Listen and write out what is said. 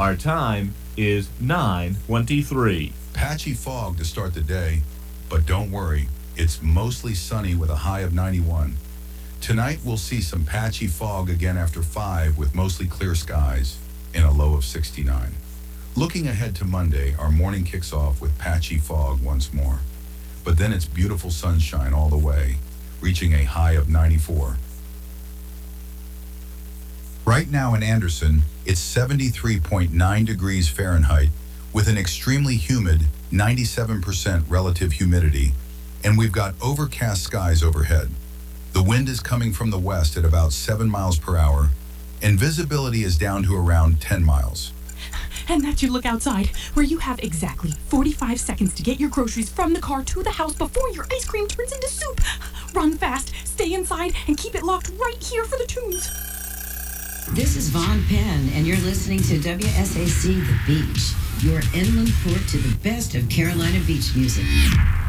Our time is 9:23. Patchy fog to start the day, but don't worry, it's mostly sunny with a high of 91. Tonight we'll see some patchy fog again after 5 with mostly clear skies and a low of 69. Looking ahead to Monday, our morning kicks off with patchy fog once more. But then it's beautiful sunshine all the way, reaching a high of 94. Right now in Anderson, it's 73.9 degrees Fahrenheit with an extremely humid 97% relative humidity, and we've got overcast skies overhead. The wind is coming from the west at about 7 miles per hour, and visibility is down to around 10 miles. And that's your look outside, where you have exactly 45 seconds to get your groceries from the car to the house before your ice cream turns into soup. Run fast, stay inside, and keep it locked right here for the tunes. This is Vaughn Penn, and you're listening to WSAC The Beach, your inland port to the best of Carolina beach music.